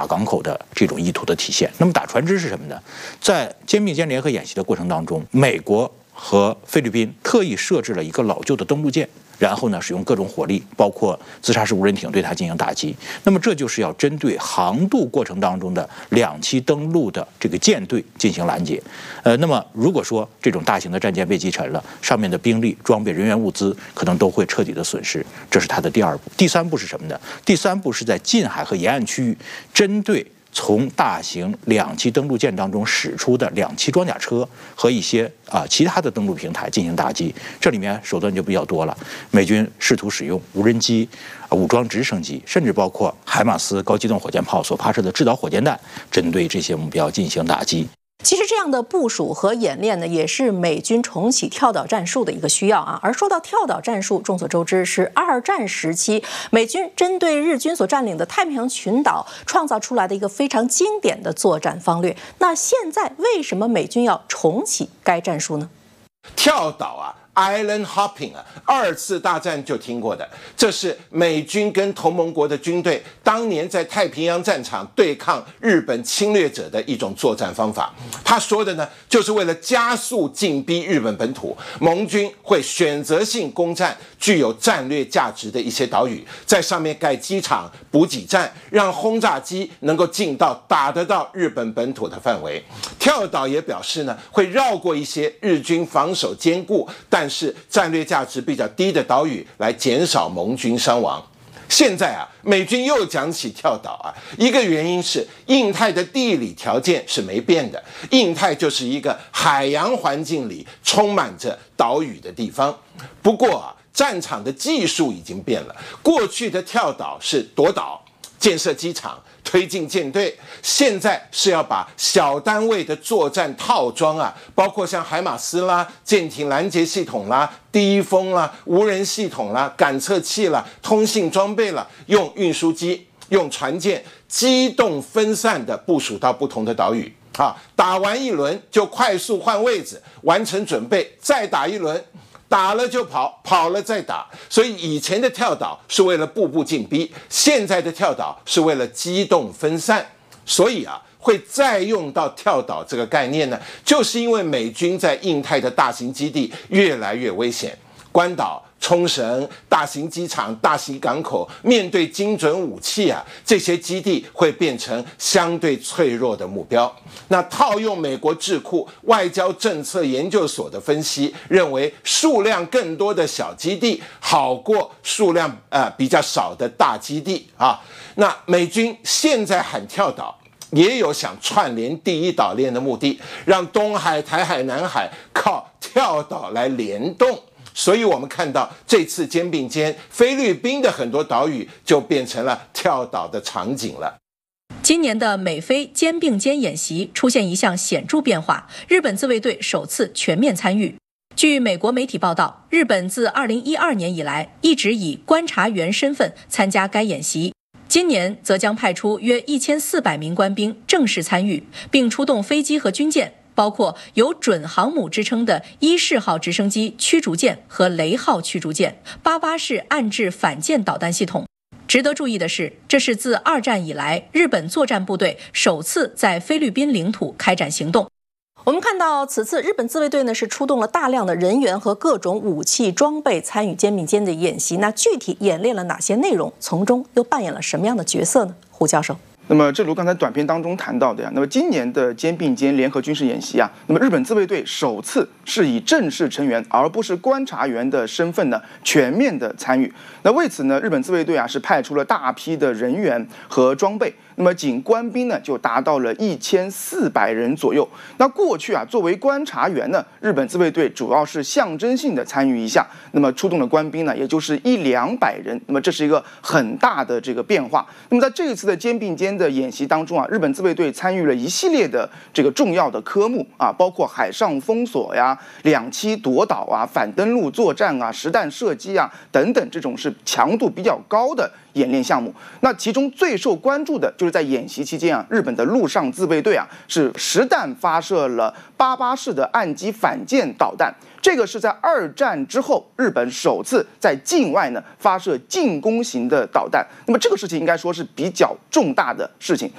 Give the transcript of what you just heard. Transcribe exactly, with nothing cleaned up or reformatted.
打港口的这种意图的体现。那么打船只是什么呢？在肩并肩联合演习的过程当中，美国和菲律宾特意设置了一个老旧的登陆舰，然后呢，使用各种火力，包括自杀式无人艇对它进行打击。那么这就是要针对航渡过程当中的两栖登陆的这个舰队进行拦截。呃，那么如果说这种大型的战舰被击沉了，上面的兵力、装备、人员、物资可能都会彻底的损失，这是它的第二步。第三步是什么呢？第三步是在近海和沿岸区域针对从大型两栖登陆舰当中驶出的两栖装甲车和一些啊其他的登陆平台进行打击，这里面手段就比较多了。美军试图使用无人机、武装直升机，甚至包括海马斯高机动火箭炮所发射的制导火箭弹，针对这些目标进行打击。 其实这样的部署和演练呢，也是美军重启跳岛战术的一个需要啊。而说到跳岛战术，众所周知是二战时期美军针对日军所占领的太平洋群岛创造出来的一个非常经典的作战方略。那现在为什么美军要重启该战术呢？ 跳岛啊，Island Hopping 啊，二次大战就听过的，这是美军跟同盟国的军队当年在太平洋战场对抗日本侵略者的一种作战方法。他说的呢，就是为了加速进逼日本本土，盟军会选择性攻占具有战略价值的一些岛屿，在上面盖机场、补给站，让轰炸机能够进到打得到日本本土的范围。跳岛也表示呢，会绕过一些日军防守坚固但是战略价值比较低的岛屿，来减少盟军伤亡。现在啊，美军又讲起跳岛啊，一个原因是印太的地理条件是没变的，印太就是一个海洋环境里充满着岛屿的地方。不过啊，战场的技术已经变了，过去的跳岛是夺岛、建设机场、推进舰队，现在是要把小单位的作战套装啊，包括像海马斯啦、舰艇拦截系统啦、第一风啦、无人系统啦、感测器啦、通信装备啦，用运输机、用船舰机动分散的部署到不同的岛屿啊，打完一轮就快速换位置，完成准备，再打一轮。打了就跑，跑了再打，所以以前的跳岛是为了步步进逼，现在的跳岛是为了机动分散。所以啊，会再用到跳岛这个概念呢，就是因为美军在印太的大型基地越来越危险，关岛、冲绳、大型机场、大型港口，面对精准武器啊，这些基地会变成相对脆弱的目标。那套用美国智库外交政策研究所的分析，认为数量更多的小基地好过数量呃比较少的大基地啊。那美军现在喊跳岛，也有想串联第一岛链的目的，让东海、台海、南海靠跳岛来联动。所以我们看到这次肩并肩，菲律宾的很多岛屿就变成了跳岛的场景了。 今年的美菲肩并肩演习出现一项显著变化，日本自卫队首次全面参与。据美国媒体报道，日本自二零一二年以来一直以观察员身份参加该演习，今年则将派出约一千四百名官兵正式参与，并出动飞机和军舰，包括有准航母之称的伊式号直升机驱逐舰和雷号驱逐舰、八八式岸置反舰导弹系统。值得注意的是，这是自二战以来日本作战部队首次在菲律宾领土开展行动。我们看到，此次日本自卫队呢是出动了大量的人员和各种武器装备参与肩并肩的演习。那具体演练了哪些内容？从中又扮演了什么样的角色呢？胡教授。 那么，正如刚才短片当中谈到的呀，那么今年的肩并肩联合军事演习啊，那么日本自卫队首次是以正式成员而不是观察员的身份呢，全面的参与。那为此呢，日本自卫队啊是派出了大批的人员和装备。那么仅官兵呢就达到了一千四百人左右。那过去啊，作为观察员呢，日本自卫队主要是象征性的参与一下，那么出动的官兵呢，也就是一两百人。那么这是一个很大的这个变化。那么在这一次的肩并肩的演习当中啊，日本自卫队参与了一系列的这个重要的科目啊，包括海上封锁呀、两栖夺岛啊、反登陆作战啊、实弹射击啊等等，这种是强度比较高的演练项目。那其中最受关注的就是在演习期间啊，日本的陆上自卫队啊是实弹发射了八八式的岸基反舰导弹。这个是在二战之后日本首次在境外呢发射进攻型的导弹。那么这个事情应该说是比较重大的事情。